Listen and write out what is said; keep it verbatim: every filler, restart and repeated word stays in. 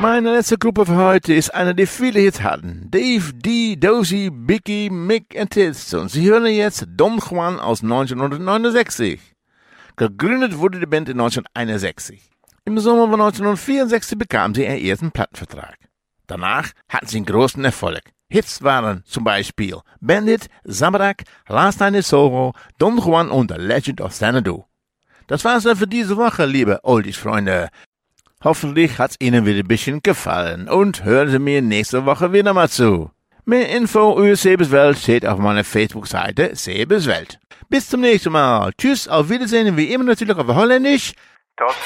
Meine letzte Gruppe für heute ist eine, die viele Hits hatten. Dave, Dee, Dozy, Bicky, Mick und Tits. Und Sie hören jetzt Don Juan aus neunzehnhundertneunundsechzig. Gegründet wurde die Band in neunzehnhunderteinundsechzig. Im Sommer von neunzehnhundertvierundsechzig bekam sie ihren ersten Plattenvertrag. Danach hatten sie einen großen Erfolg. Hits waren zum Beispiel Bandit, Zabrak, Last Night in Soho, Don Juan und The Legend of Xanadu. Das war's dann für diese Woche, liebe Oldies-Freunde. Hoffentlich hat's Ihnen wieder ein bisschen gefallen und hören Sie mir nächste Woche wieder mal zu. Mehr Info über Sebes Welt steht auf meiner Facebook-Seite Sebes Welt. Bis zum nächsten Mal. Tschüss, auf Wiedersehen, wie immer natürlich auf Holländisch. Das